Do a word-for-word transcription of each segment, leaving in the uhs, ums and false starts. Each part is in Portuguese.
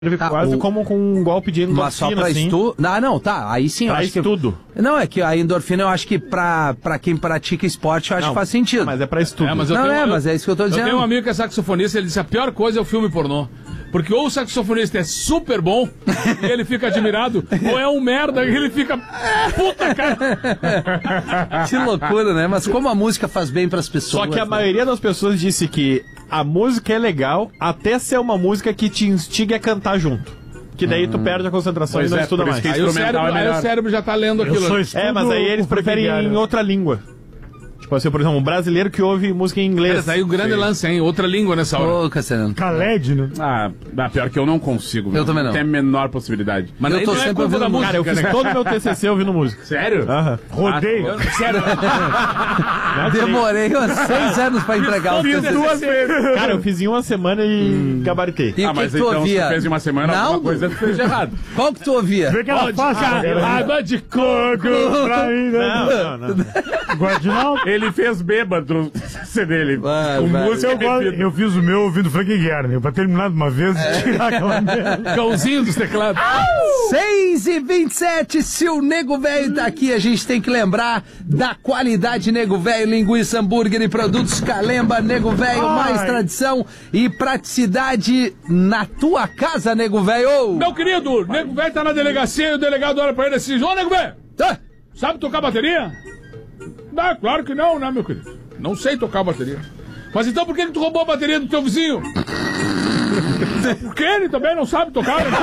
Ah, quase o... como com um golpe de endorfina, mas só pra assim. estu... Ah, não, tá, aí sim eu pra acho estudo. que... Não, é que a endorfina eu acho que pra, pra quem pratica esporte eu acho não, que faz sentido. Mas é pra estudo. É, mas eu não, tenho, é, eu, mas é isso que eu tô dizendo. Eu tenho um amigo que é saxofonista, ele disse a pior coisa é o filme pornô. Porque ou o saxofonista é super bom e ele fica admirado, ou é um merda e ele fica... Puta, cara! Que loucura, né? Mas como a música faz bem pras pessoas... Só que a né? maioria das pessoas disse que a música é legal até ser uma música que te instiga a cantar junto. Que daí tu perde a concentração Pois e não é, estuda por isso mais. que Aí o, cérebro, é aí o cérebro já tá lendo aquilo. É, mas aí eles preferem em outra língua. Tipo assim, por exemplo, um brasileiro que ouve música em inglês. Mas aí o grande Sim. lance, hein? Outra língua nessa hora. Ô, Cassiano. Khaled, né? Ah, ah, pior que eu não consigo. Eu meu. também não. Tem a menor possibilidade. Mas Eu aí tô não é sempre culpa ouvindo da música, Cara, eu fiz né? todo o meu T C C ouvindo música. Sério? Aham. Rodeio. Eu- Sério? Demorei uns seis anos pra entregar o Fiz teu duas vezes. Cara, eu fiz em uma semana e gabaritei. E Ah, o que, mas que tu então ouvia? se tu fez em uma semana, Não, alguma coisa tu fez de errado. Qual que tu ouvia? Vê que era fácil. Cara, água de coco pra mim. Não, não, não. Guardinal. Ele fez bêbado o C dele. Vai, Com vai. música Eu, gosto- bebida. eu fiz o meu ouvindo Frank Guerra, pra terminar de uma vez e tirar aquela merda. Cãozinho dos teclados. seis e vinte e sete, se o Nego Velho tá aqui, a gente tem que lembrar da qualidade Nego Velho, linguiça, hambúrguer e produtos Calemba. Nego Velho, Ai. mais tradição e praticidade na tua casa, Nego Velho. Meu querido, nego velho tá na delegacia e o delegado olha pra ele assim: ô nego velho, Ah, sabe tocar bateria? Não, claro que não, né, meu querido? Não sei tocar bateria. Mas então por que, que tu roubou a bateria do teu vizinho? Porque ele também não sabe tocar. Né?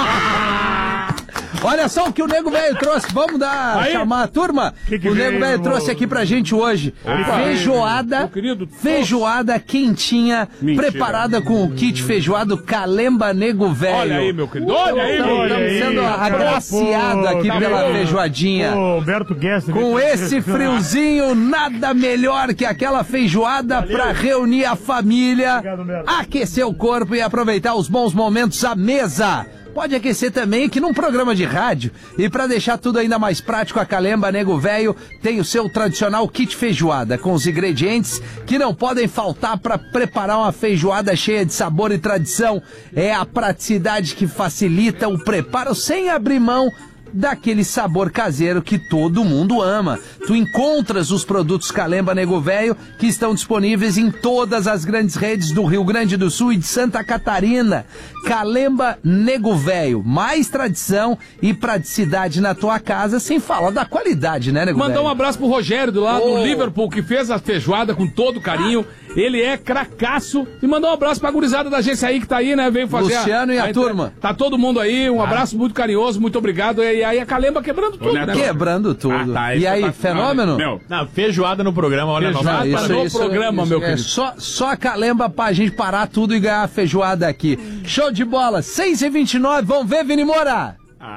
Olha só o que o Nego Velho trouxe. Vamos dar, Aí. chamar a turma? Que que o Nego veio, Velho irmão? trouxe aqui pra gente hoje. Feijoada. Meu querido, Feijoada quentinha, Mentira. preparada com o kit feijoado Calemba Nego Velho. Olha aí, meu querido, olha aí, Estamos meu olha aí, sendo cara, agraciado pô, aqui tá pela bom. feijoadinha. Ô, Humberto Guest. Com esse friozinho, nada melhor que aquela feijoada pra reunir a família, Obrigado, Humberto. aquecer o corpo e aproveitar os bons momentos à mesa. Pode aquecer também aqui num programa de rádio. E pra deixar tudo ainda mais prático, a Calemba Nego Velho tem o seu tradicional kit feijoada, com os ingredientes que não podem faltar para preparar uma feijoada cheia de sabor e tradição. É a praticidade que facilita o preparo sem abrir mão daquele sabor caseiro que todo mundo ama. Tu encontras os produtos Calemba Nego Velho que estão disponíveis em todas as grandes redes do Rio Grande do Sul e de Santa Catarina. Calemba Nego Velho, mais tradição e praticidade na tua casa, sem falar da qualidade, né, Nego Mandar Velho? um abraço pro Rogério do lado Oh. do Liverpool, que fez a feijoada com todo carinho. Ele é cracaço. E mandar um abraço pra gurizada da agência aí que tá aí, né? Veio fazer Luciano e a entre- turma. Tá todo mundo aí. Um abraço muito carinhoso, muito obrigado. E aí a Calemba quebrando tudo, Neto, né? Quebrando tudo. Ah, tá, e isso aí, tá- fenômeno? Meu, Não, feijoada no programa, olha Feijoada. nós. Parou o programa, meu é querido. Só, só a Calemba pra gente parar tudo e ganhar a feijoada aqui. Show de bola, seis e vinte e nove, vamos ver, Vini Moura?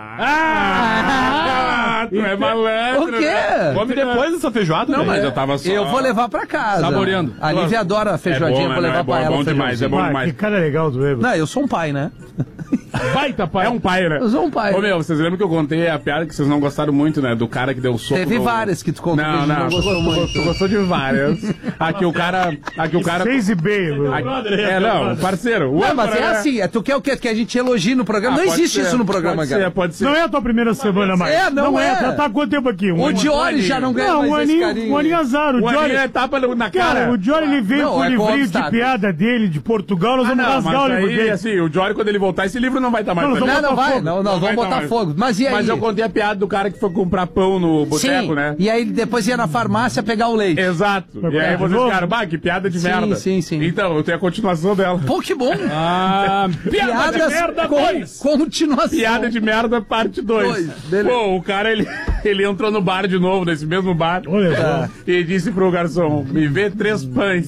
Ah, tu é malandro. O quê? né? Come depois dessa feijoada, Não, né? mas eu tava só... Eu vou levar pra casa. Saboreando. A Lívia adora a feijoadinha, É bom, vou né? levar É pra bom, é ela. bom o demais, é bom Ah, demais. que cara legal do Weber. Não, eu sou um pai, né? Baita, pai. É um pai, né? Eu sou um pai. Ô, meu, vocês lembram que eu contei a piada que vocês não gostaram muito, né? Do cara que deu soco Teve no... várias que tu contou que a Não, gente não, não tu gostou gostou, muito. tu gostou de várias. Aqui o cara... Aqui o cara... Seis e meio. Aqui- É, não, parceiro. o Não, mas âncora, é né? assim, é, tu quer o quê? Que a gente elogie no programa? Ah, não pode existe ser, isso no programa, pode cara. Ser, pode ser. Não é a tua primeira semana mais. É, não é. Já tá há quanto tempo aqui? Um O ano? Diori já não ganha Não, um mais esse aninho, carinho. um aninho azar. O O Diori... Aninho é tapa na cara. Cara, o Diori ele veio Não, com o é com livrinho de obstáculo. piada dele, de Portugal, nós Ah, vamos não, rasgar o mas livro aí, dele. assim, o Jory, quando ele voltar, esse livro não vai estar mais Não, pra nós ele. Não, não botar vai, fogo. não, não, Não vai vamos botar dar fogo. Mas e aí? Mas eu contei a piada do cara que foi comprar pão no boteco, Sim, né? e aí ele depois ia na farmácia pegar o leite. Exato. Foi E aí pra vocês novo? ficaram, bah, que piada de Sim, merda. sim, sim. Então, eu tenho a continuação dela. Pô, que bom. Ah, piada de Piadas merda com dois. continuação. Piada de merda, parte dois. Dois, beleza. Pô, o cara, ele, ele entrou no bar de novo, nesse mesmo bar. Olha só. E disse pro garçom, me vê três pães.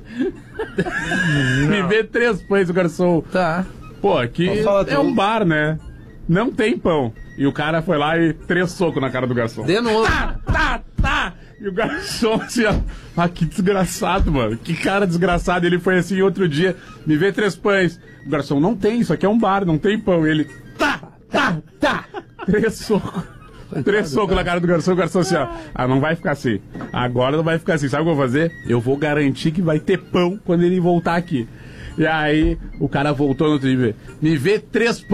me vê três pães, o garçom. Tá. Pô, aqui Fala é tu. um bar, né? Não tem pão. E o cara foi lá e três socos na cara do garçom. De novo. Tá, tá, tá. E o garçom assim, ó. Ah, que desgraçado, mano. Que cara desgraçado. Ele foi assim outro dia, me vê três pães. O garçom, não tem, isso aqui é um bar, não tem pão. E ele, tá, tá, tá. Três socos. Três socos na cara do garçom, o garçom assim, ó. Ah, não vai ficar assim. Agora não vai ficar assim. Sabe o que eu vou fazer? Eu vou garantir que vai ter pão quando ele voltar aqui. E aí o cara voltou no outro dia. Me vê três